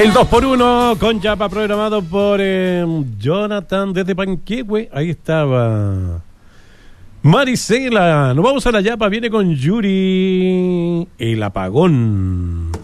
El 2x1 con Yapa programado por Jonathan desde Panquehue. Ahí estaba Marisela. Nos vamos a la Yapa, viene con Yuri. El apagón.